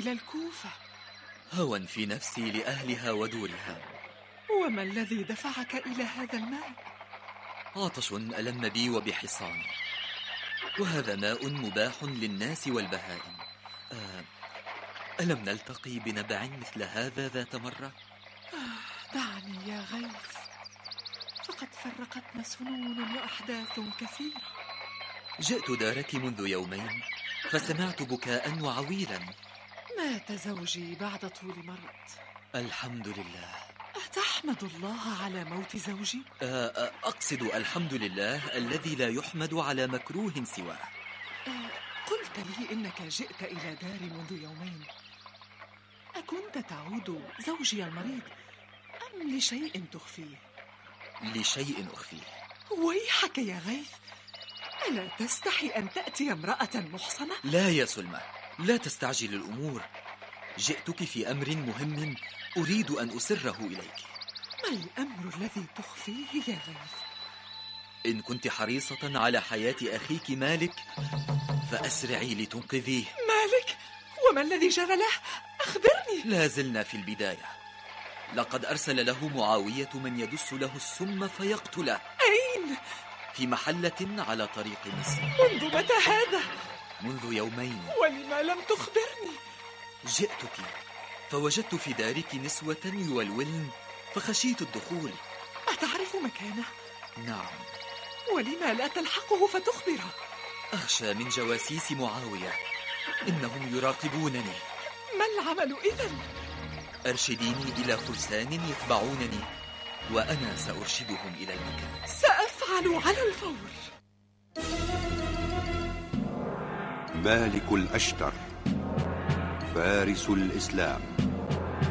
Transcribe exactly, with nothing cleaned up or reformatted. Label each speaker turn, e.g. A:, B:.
A: إلى الكوفة؟
B: هوى في نفسي لأهلها ودورها.
A: وما الذي دفعك إلى هذا الماء؟
B: عطش ألم بي وبحصاني، وهذا ماء مباح للناس والبهائم. آه ألم نلتقي بنبع مثل هذا ذات مرة؟
A: آه دعني يا غيث، فقد فرقتنا سنون وأحداث كثيرة.
B: جئت دارك منذ يومين فسمعت بكاء وعويلا.
A: مات زوجي بعد طول مرض.
B: الحمد لله.
A: أتحمد الله على موت زوجي؟
B: أقصد الحمد لله الذي لا يحمد على مكروه سواه.
A: قلت لي إنك جئت إلى داري منذ يومين، أكنت تعود زوجي المريض أم لشيء تخفيه؟
B: لشيء أخفيه.
A: ويحك يا غيث، ألا تستحي أن تأتي امرأة محصنة؟
B: لا يا سلمى، لا تستعجل الأمور. جئتك في أمر مهم أريد أن أسره إليك.
A: ما الأمر الذي تخفيه يا غيث؟
B: إن كنت حريصة على حياة أخيك مالك فأسرعي لتنقذيه.
A: مالك؟ وما الذي جرى له؟ أخبرني.
B: لا زلنا في البداية. لقد أرسل له معاوية من يدس له السم فيقتله.
A: أين؟
B: في محلة على طريق مصر.
A: منذ متى هذا؟
B: منذ يومين.
A: ولما لم تخبرني؟
B: جئتك فوجدت في دارك نسوة يولولن فخشيت الدخول.
A: أتعرف مكانه؟
B: نعم.
A: ولما لا تلحقه فتخبره؟
B: أخشى من جواسيس معاوية، إنهم يراقبونني.
A: ما العمل إذن؟
B: أرشديني إلى فرسان يتبعونني وأنا سأرشدهم إلى المكان.
A: سأفعل على الفور.
C: مالك الأشتر فارس الإسلام.